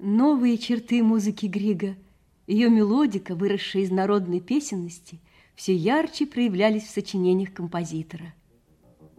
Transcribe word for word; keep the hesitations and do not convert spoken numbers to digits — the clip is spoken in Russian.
Новые черты музыки Грига, ее мелодика, выросшая из народной песенности, все ярче проявлялись в сочинениях композитора.